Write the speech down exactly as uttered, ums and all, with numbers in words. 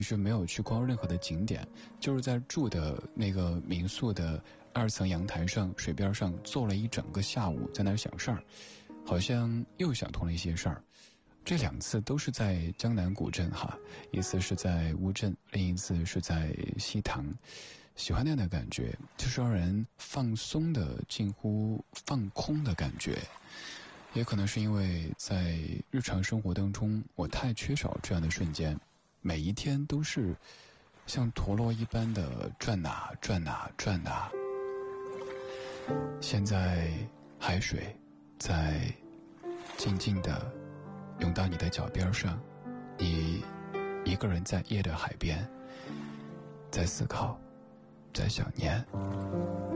是没有去逛任何的景点，就是在住的那个民宿的二层阳台上水边上坐了一整个下午，在那儿想事儿，好像又想通了一些事儿。这两次都是在江南古镇哈，一次是在乌镇，另一次是在西塘。喜欢那样的感觉，就是让人放松的近乎放空的感觉。也可能是因为在日常生活当中我太缺少这样的瞬间，每一天都是像陀螺一般的转哪转哪转哪。现在海水在静静地涌到你的脚边上，你一个人在夜的海边，在思考，在想念。